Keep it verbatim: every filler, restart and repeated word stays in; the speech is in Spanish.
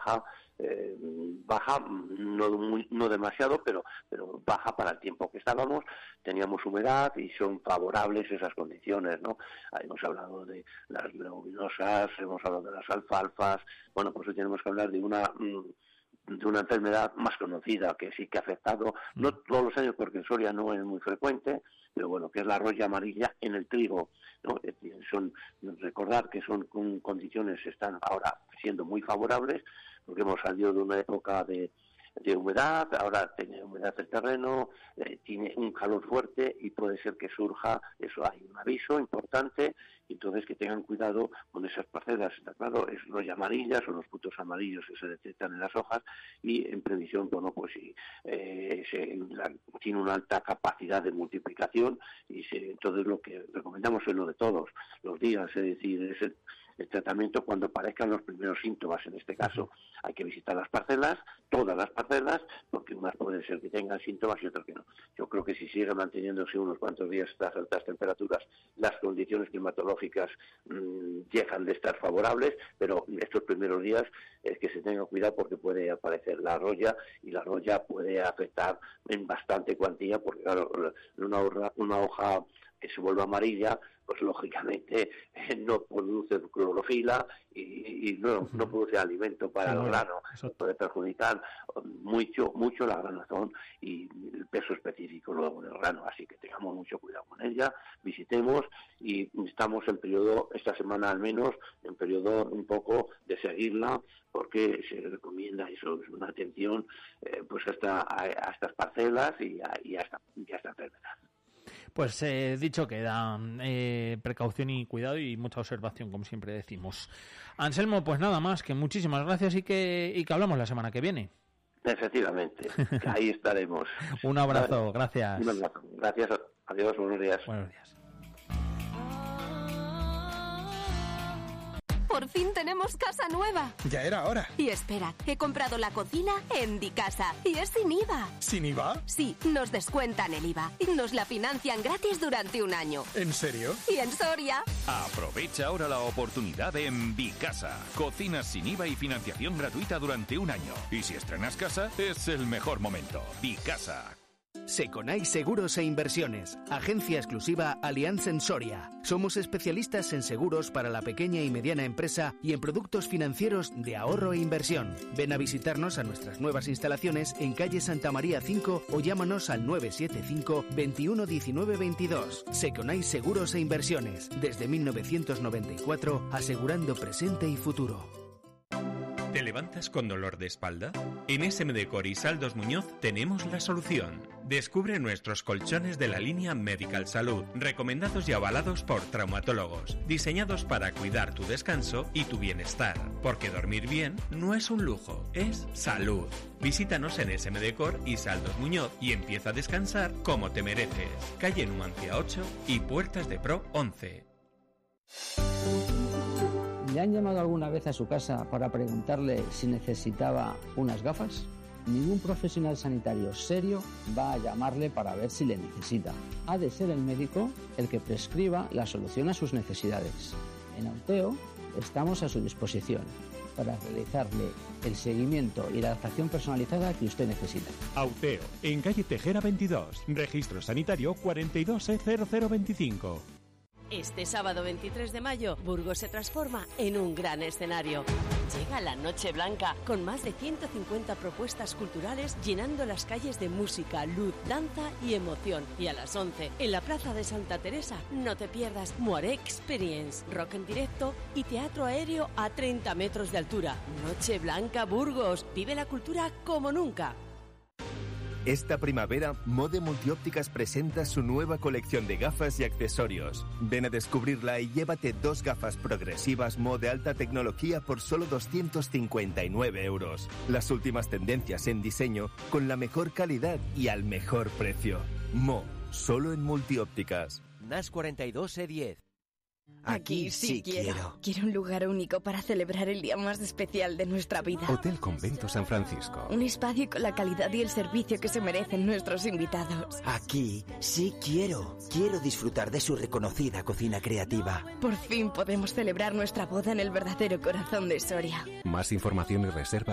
baja, eh, baja no muy, no demasiado, pero pero baja para el tiempo que estábamos. Teníamos humedad y son favorables esas condiciones, ¿no? Hemos hablado de las leguminosas, hemos hablado de las alfalfas. Bueno, pues hoy tenemos que hablar de una de una enfermedad más conocida que sí que ha afectado, no todos los años porque en Soria no es muy frecuente, pero bueno, que es la roya amarilla en el trigo, ¿no? Es decir, son, recordar que son con condiciones están ahora siendo muy favorables, porque hemos salido de una época de, de humedad, ahora tiene humedad el terreno, eh, tiene un calor fuerte y puede ser que surja, eso hay un aviso importante, entonces que tengan cuidado con esas parcelas, está claro, es roya amarilla, son los puntos amarillos que se detectan en las hojas y en previsión, bueno, pues si eh, se, la, tiene una alta capacidad de multiplicación y se, entonces lo que recomendamos es lo de todos los días, es decir, es el, el tratamiento cuando aparezcan los primeros síntomas. En este caso hay que visitar las parcelas, todas las parcelas, porque unas pueden ser que tengan síntomas y otras que no. Yo creo que si sigue manteniéndose unos cuantos días estas altas temperaturas, las condiciones climatológicas mmm, dejan de estar favorables, pero estos primeros días es que se tenga cuidado porque puede aparecer la roya y la roya puede afectar en bastante cuantía, porque claro, una hoja, una hoja que se vuelve amarilla, pues lógicamente eh, no produce clorofila y, y no, no produce alimento para sí, el grano. Eso puede perjudicar mucho mucho la granazón y el peso específico luego del grano, así que tengamos mucho cuidado con ella, visitemos y estamos en periodo, esta semana al menos, en periodo un poco de seguirla, porque se recomienda eso, es una atención eh, pues hasta a, a estas parcelas y a, y a, esta, y a esta enfermedad. Pues eh, dicho queda, eh, precaución y cuidado y mucha observación, como siempre decimos. Anselmo, pues nada más, que muchísimas gracias y que, y que hablamos la semana que viene. Efectivamente, ahí estaremos. Un abrazo, gracias. Un abrazo, gracias, adiós, buenos días. Buenos días. Por fin tenemos casa nueva. Ya era hora. Y espera, he comprado la cocina en Dicasa y es sin I V A. ¿Sin I V A? Sí, nos descuentan el I V A y nos la financian gratis durante un año. ¿En serio? Y en Soria. Aprovecha ahora la oportunidad en Dicasa. Cocinas sin I V A y financiación gratuita durante un año. Y si estrenas casa, es el mejor momento. Dicasa. Seconai Seguros e Inversiones, agencia exclusiva Allianz en Soria. Somos especialistas en seguros para la pequeña y mediana empresa y en productos financieros de ahorro e inversión. Ven a visitarnos a nuestras nuevas instalaciones en calle Santa María cinco o llámanos al nueve siete cinco, veintiuno diecinueve veintidós. Seconai Seguros e Inversiones, desde mil novecientos noventa y cuatro, asegurando presente y futuro. ¿Te levantas con dolor de espalda? En S M Decor y Saldos Muñoz tenemos la solución. Descubre nuestros colchones de la línea Medical Salud, recomendados y avalados por traumatólogos, diseñados para cuidar tu descanso y tu bienestar. Porque dormir bien no es un lujo, es salud. Visítanos en S M Decor y Saldos Muñoz y empieza a descansar como te mereces. Calle Numancia ocho y Puertas de Pro once. ¿Le han llamado alguna vez a su casa para preguntarle si necesitaba unas gafas? Ningún profesional sanitario serio va a llamarle para ver si le necesita. Ha de ser el médico el que prescriba la solución a sus necesidades. En Auteo estamos a su disposición para realizarle el seguimiento y la adaptación personalizada que usted necesita. Auteo, en calle Tejera veintidós, registro sanitario cuarenta y dos E cero cero veinticinco. Este sábado veintitrés de mayo, Burgos se transforma en un gran escenario. Llega la Noche Blanca, con más de ciento cincuenta propuestas culturales llenando las calles de música, luz, danza y emoción. Y a las once, en la Plaza de Santa Teresa, no te pierdas Moiré Experience, rock en directo y teatro aéreo a treinta metros de altura. Noche Blanca Burgos, vive la cultura como nunca. Esta primavera, Mode Multiópticas presenta su nueva colección de gafas y accesorios. Ven a descubrirla y llévate dos gafas progresivas Mo de alta tecnología por solo doscientos cincuenta y nueve euros. Las últimas tendencias en diseño con la mejor calidad y al mejor precio. Mo, solo en Multiópticas. N A S cuarenta y dos E diez. Aquí sí quiero. Quiero un lugar único para celebrar el día más especial de nuestra vida. Hotel Convento San Francisco. Un espacio con la calidad y el servicio que se merecen nuestros invitados. Aquí sí quiero. Quiero disfrutar de su reconocida cocina creativa. Por fin podemos celebrar nuestra boda en el verdadero corazón de Soria. Más información y reserva